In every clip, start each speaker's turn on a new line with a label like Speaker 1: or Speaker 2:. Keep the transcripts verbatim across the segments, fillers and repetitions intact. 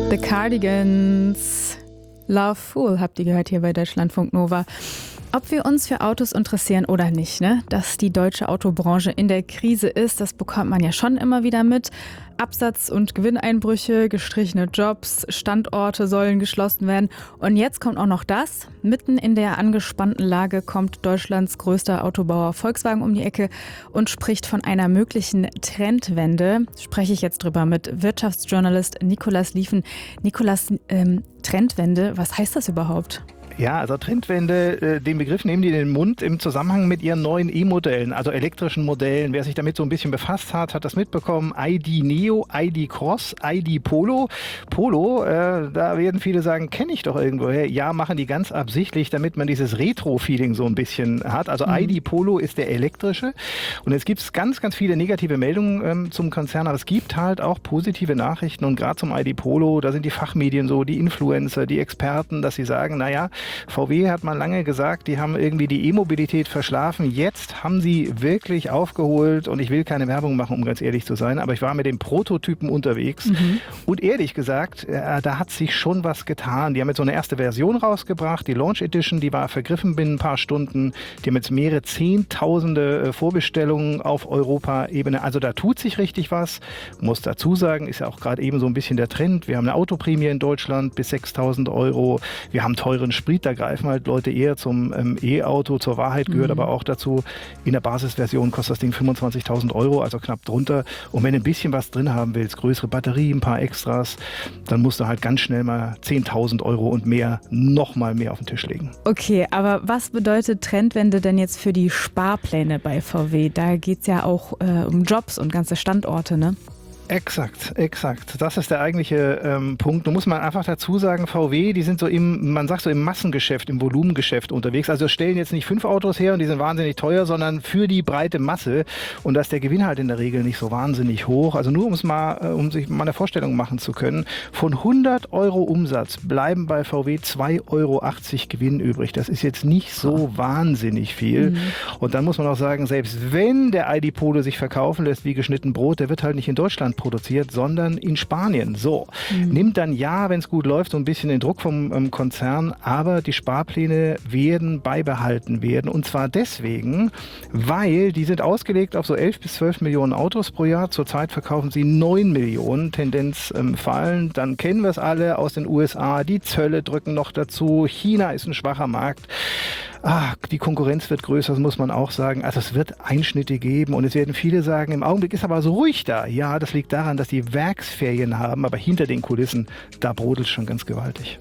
Speaker 1: The Cardigans, Love Fool habt ihr gehört hier bei Deutschlandfunk Nova. Ob wir uns für Autos interessieren oder nicht, ne? Dass die deutsche Autobranche in der Krise ist, das bekommt man ja schon immer wieder mit. Absatz- und Gewinneinbrüche, gestrichene Jobs, Standorte sollen geschlossen werden. Und jetzt kommt auch noch das. Mitten in der angespannten Lage kommt Deutschlands größter Autobauer Volkswagen um die Ecke und spricht von einer möglichen Trendwende. Spreche ich jetzt drüber mit Wirtschaftsjournalist Nicolas Lieven. Nicolas, ähm, Trendwende, was heißt das überhaupt?
Speaker 2: Ja, also Trendwende, äh, den Begriff nehmen die in den Mund im Zusammenhang mit ihren neuen E-Modellen, also elektrischen Modellen. Wer sich damit so ein bisschen befasst hat, hat das mitbekommen. I D Neo, I D Cross, I D Polo. Polo, äh, da werden viele sagen, kenne ich doch irgendwoher. Ja, machen die ganz absichtlich, damit man dieses Retro-Feeling so ein bisschen hat. Also mhm. I D Polo ist der elektrische. Und es gibt ganz, ganz viele negative Meldungen ähm, zum Konzern, aber es gibt halt auch positive Nachrichten. Und gerade zum I D Polo, da sind die Fachmedien so, die Influencer, die Experten, dass sie sagen, naja, V W hat man lange gesagt, die haben irgendwie die E-Mobilität verschlafen. Jetzt haben sie wirklich aufgeholt und ich will keine Werbung machen, um ganz ehrlich zu sein, aber ich war mit dem Prototypen unterwegs mhm. und ehrlich gesagt, äh, da hat sich schon was getan. Die haben jetzt so eine erste Version rausgebracht, die Launch Edition, die war vergriffen binnen ein paar Stunden. Die haben jetzt mehrere Zehntausende äh, Vorbestellungen auf Europaebene. Also da tut sich richtig was. Muss dazu sagen, ist ja auch gerade eben so ein bisschen der Trend. Wir haben eine Autoprämie in Deutschland bis sechstausend Euro. Wir haben teuren Sprit. Da greifen halt Leute eher zum ähm, E-Auto. Zur Wahrheit gehört mhm. aber auch dazu, in der Basisversion kostet das Ding fünfundzwanzigtausend Euro, also knapp drunter. Und wenn du ein bisschen was drin haben willst, größere Batterie, ein paar Extras, dann musst du halt ganz schnell mal zehntausend Euro und mehr, noch mal mehr auf den Tisch legen.
Speaker 1: Okay, aber was bedeutet Trendwende denn jetzt für die Sparpläne bei V W? Da geht es ja auch äh, um Jobs und ganze Standorte, ne?
Speaker 2: Exakt, exakt. Das ist der eigentliche ähm, Punkt. Da muss man einfach dazu sagen, V W, die sind so im, man sagt so im Massengeschäft, im Volumengeschäft unterwegs. Also stellen jetzt nicht fünf Autos her und die sind wahnsinnig teuer, sondern für die breite Masse. Und da ist der Gewinn halt in der Regel nicht so wahnsinnig hoch. Also nur um es mal, äh, um sich mal eine Vorstellung machen zu können. Von hundert Euro Umsatz bleiben bei V W zwei Euro achtzig Gewinn übrig. Das ist jetzt nicht so wahnsinnig viel. Mhm. Und dann muss man auch sagen, selbst wenn der I D Polo sich verkaufen lässt wie geschnitten Brot, der wird halt nicht in Deutschland produziert, sondern in Spanien. So, mhm. nimmt dann ja, wenn es gut läuft, so ein bisschen den Druck vom ähm, Konzern, aber die Sparpläne werden beibehalten werden. Und zwar deswegen, weil die sind ausgelegt auf so elf bis zwölf Millionen Autos pro Jahr. Zurzeit verkaufen sie neun Millionen, Tendenz ähm, fallen. Dann kennen wir es alle aus den U S A, die Zölle drücken noch dazu. China ist ein schwacher Markt. Ah, die Konkurrenz wird größer, das muss man auch sagen. Also es wird Einschnitte geben und es werden viele sagen, im Augenblick ist aber so ruhig da. Ja, das liegt daran, dass die Werksferien haben, aber hinter den Kulissen, da brodelt es schon ganz gewaltig.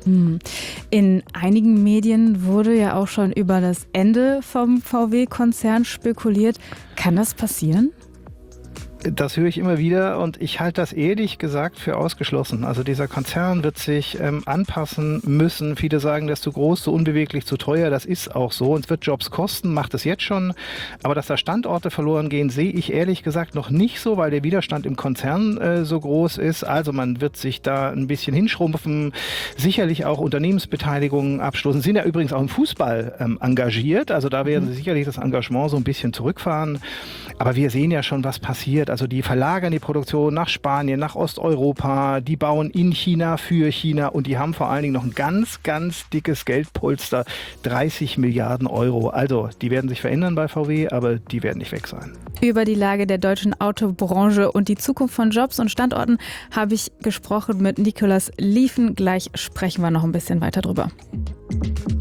Speaker 1: In einigen Medien wurde ja auch schon über das Ende vom V W-Konzern spekuliert. Kann das passieren?
Speaker 2: Das höre ich immer wieder und ich halte das ehrlich gesagt für ausgeschlossen. Also dieser Konzern wird sich ähm, anpassen müssen. Viele sagen, der ist zu groß, zu unbeweglich, zu teuer. Das ist auch so. Und es wird Jobs kosten, macht es jetzt schon. Aber dass da Standorte verloren gehen, sehe ich ehrlich gesagt noch nicht so, weil der Widerstand im Konzern äh, so groß ist. Also man wird sich da ein bisschen hinschrumpfen. Sicherlich auch Unternehmensbeteiligungen abstoßen. Sind ja übrigens auch im Fußball ähm, engagiert. Also da werden sie sicherlich das Engagement so ein bisschen zurückfahren. Aber wir sehen ja schon, was passiert. Also die verlagern die Produktion nach Spanien, nach Osteuropa, die bauen in China für China und die haben vor allen Dingen noch ein ganz, ganz dickes Geldpolster, dreißig Milliarden Euro. Also die werden sich verändern bei V W, aber die werden nicht weg sein.
Speaker 1: Über die Lage der deutschen Autobranche und die Zukunft von Jobs und Standorten habe ich gesprochen mit Nicolas Lieven. Gleich sprechen wir noch ein bisschen weiter drüber.